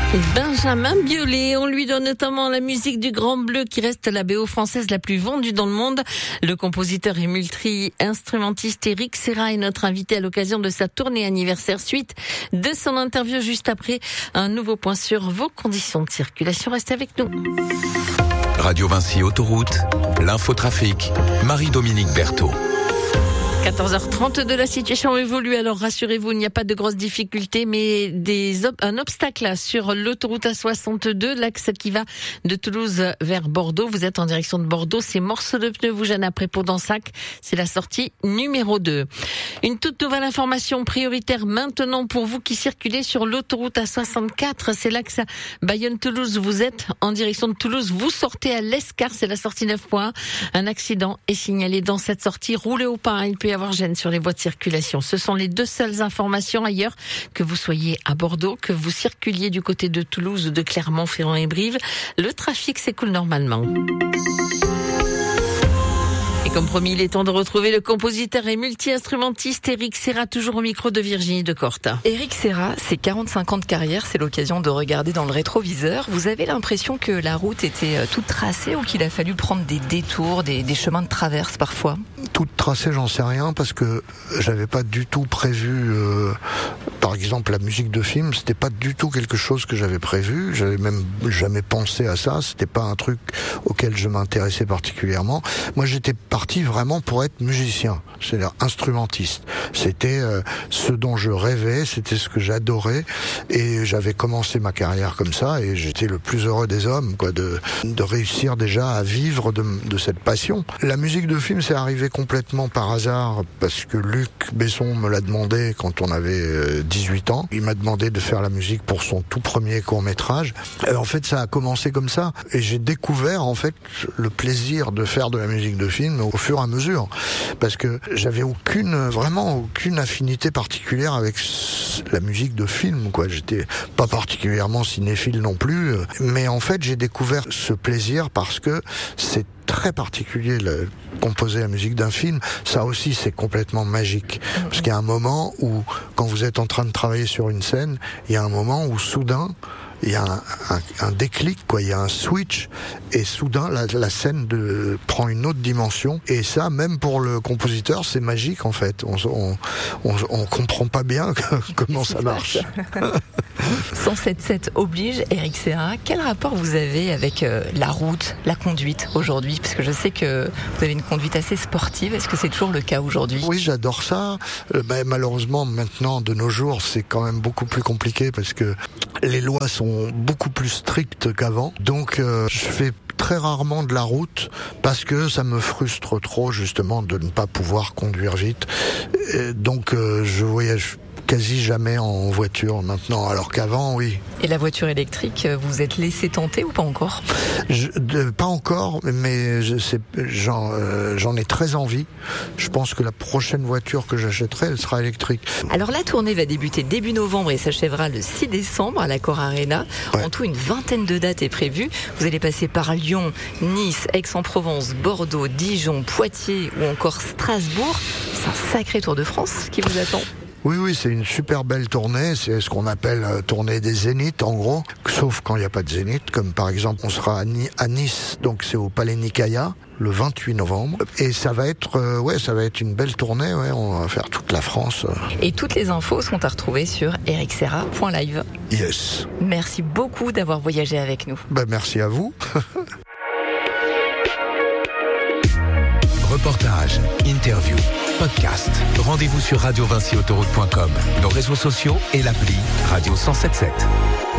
Benjamin Biolay, on lui donne notamment la musique du Grand Bleu qui reste la BO française la plus vendue dans le monde. Le compositeur et multi-instrumentiste Éric Serra est notre invité à l'occasion de sa tournée anniversaire suite de son interview juste après. Un nouveau point sur vos conditions de circulation. Restez avec nous. Radio Vinci Autoroute, l'infotrafic, Marie-Dominique Berthaud. 14h30 de la situation évolue, alors rassurez-vous, il n'y a pas de grosses difficultés, mais un obstacle là, sur l'autoroute A62, l'axe qui va de Toulouse vers Bordeaux. Vous êtes en direction de Bordeaux, c'est morceau de pneus vous gêne après Pau-d'Ensac, c'est la sortie numéro 2. Une toute nouvelle information prioritaire maintenant pour vous qui circulez sur l'autoroute A64, c'est l'axe Bayonne-Toulouse. Vous êtes en direction de Toulouse, vous sortez à l'Escar, c'est la sortie 9.1. Un accident est signalé dans cette sortie, roulez au pas, il peut y avoir gêne sur les voies de circulation. Ce sont les deux seules informations ailleurs, que vous soyez à Bordeaux, que vous circuliez du côté de Toulouse ou de Clermont-Ferrand et Brive. Le trafic s'écoule normalement. Et comme promis, il est temps de retrouver le compositeur et multi-instrumentiste Éric Serra, toujours au micro de Virginie Decorta. Éric Serra, c'est 45 ans de carrière, c'est l'occasion de regarder dans le rétroviseur. Vous avez l'impression que la route était toute tracée ou qu'il a fallu prendre des détours, des chemins de traverse parfois ? Toute tracée, j'en sais rien, parce que j'avais pas du tout prévu, par exemple la musique de film, c'était pas du tout quelque chose que j'avais prévu, j'avais même jamais pensé à ça, c'était pas un truc auquel je m'intéressais particulièrement. Moi j'étais parti vraiment pour être musicien, c'est-à-dire instrumentiste. C'était ce dont je rêvais, c'était ce que j'adorais, et j'avais commencé ma carrière comme ça, et j'étais le plus heureux des hommes, quoi, de réussir déjà à vivre de cette passion. La musique de film, c'est arrivé complètement par hasard, parce que Luc Besson me l'a demandé quand on avait 18 ans. Il m'a demandé de faire la musique pour son tout premier court-métrage. Et en fait, ça a commencé comme ça, et j'ai découvert en fait le plaisir de faire de la musique de film au fur et à mesure, parce que j'avais vraiment aucune affinité particulière avec la musique de film, quoi. J'étais pas particulièrement cinéphile non plus, mais en fait j'ai découvert ce plaisir parce que c'est très particulier, composer la musique d'un film, ça aussi c'est complètement magique. Parce qu'il y a un moment où, quand vous êtes en train de travailler sur une scène, il y a un moment où soudain, il y a un déclic, quoi. Il y a un switch, et soudain la scène prend une autre dimension. Et ça, même pour le compositeur, c'est magique en fait. On comprend pas bien comment ça marche. 107.7 oblige, Éric Serra. Quel rapport vous avez avec la route, la conduite aujourd'hui ? Parce que je sais que vous avez une conduite assez sportive. Est-ce que c'est toujours le cas aujourd'hui ? Oui, j'adore ça. Malheureusement, maintenant, de nos jours, c'est quand même beaucoup plus compliqué parce que les lois sont beaucoup plus strictes qu'avant. Donc, je fais très rarement de la route parce que ça me frustre trop, justement, de ne pas pouvoir conduire vite. Et donc, je voyage quasi jamais en voiture maintenant, alors qu'avant, oui. Et la voiture électrique, vous êtes laissé tenter ou pas encore ? Pas encore, mais j'en ai très envie. Je pense que la prochaine voiture que j'achèterai, elle sera électrique. Alors la tournée va débuter début novembre et s'achèvera le 6 décembre à l'Accor Arena. Ouais. En tout, une vingtaine de dates est prévue. Vous allez passer par Lyon, Nice, Aix-en-Provence, Bordeaux, Dijon, Poitiers ou encore Strasbourg. C'est un sacré Tour de France qui vous attend. Oui, c'est une super belle tournée, c'est ce qu'on appelle tournée des zéniths en gros, sauf quand il n'y a pas de zénith, comme par exemple on sera à Nice, donc c'est au Palais Nicaïa, le 28 novembre, et ça va être une belle tournée, on va faire toute la France. Et toutes les infos sont à retrouver sur ericserra.live. Yes. Merci beaucoup d'avoir voyagé avec nous. Merci à vous. Reportage, interview, podcast. Rendez-vous sur radiovinciautoroute.com, nos réseaux sociaux et l'appli Radio 107.7.